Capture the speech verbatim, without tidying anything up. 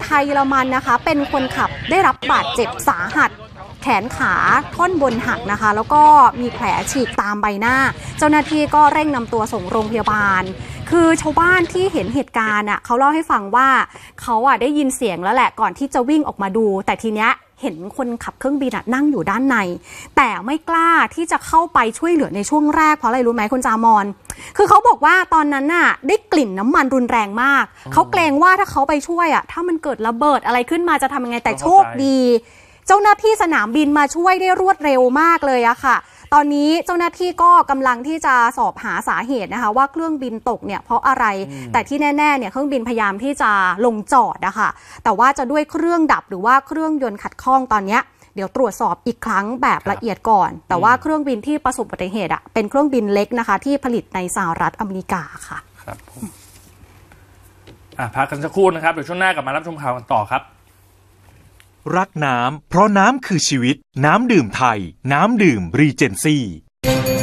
ไทยเยอรมันนะคะเป็นคนขับได้รับบาดเจ็บสาหัสแขนขาท่อนบนหักนะคะแล้วก็มีแผลฉีกตามใบหน้าเจ้าหน้าที่ก็เร่งนำตัวส่งโรงพยาบาลคือชาวบ้านที่เห็นเหตุการณ์อ่ะเขาเล่าให้ฟังว่าเขาอ่ะได้ยินเสียงแล้วแหละก่อนที่จะวิ่งออกมาดูแต่ทีเนี้ยเห็นคนขับเครื่องบินนั่งอยู่ด้านในแต่ไม่กล้าที่จะเข้าไปช่วยเหลือในช่วงแรกเพราะอะไรรู้ไหมคุณจามอนคือเขาบอกว่าตอนนั้นน่ะได้กลิ่นน้ำมันรุนแรงมากเขาเกรงว่าถ้าเขาไปช่วยอ่ะถ้ามันเกิดระเบิดอะไรขึ้นมาจะทำยังไงแต่โชคดีเจ้าหน้าที่สนามบินมาช่วยได้รวดเร็วมากเลยอะค่ะตอนนี้เจ้าหน้าที่ก็กำลังที่จะสอบหาสาเหตุนะคะว่าเครื่องบินตกเนี่ยเพราะอะไรแต่ที่แน่ๆเนี่ยเครื่องบินพยายามที่จะลงจอดนะคะแต่ว่าจะด้วยเครื่องดับหรือว่าเครื่องยนต์ขัดข้องตอนนี้เดี๋ยวตรวจสอบอีกครั้งแบบละเอียดก่อนแต่ว่าเครื่องบินที่ประสบอุบัติเหตุอะเป็นเครื่องบินเล็กนะคะที่ผลิตในสหรัฐอเมริกาค่ะครับผมอ่ะพักกันสักครู่นะครับเดี๋ยวช่วงหน้ากลับมารับชมข่าวกันต่อครับรักน้ำเพราะน้ำคือชีวิตน้ำดื่มไทยน้ำดื่มรีเจนซี่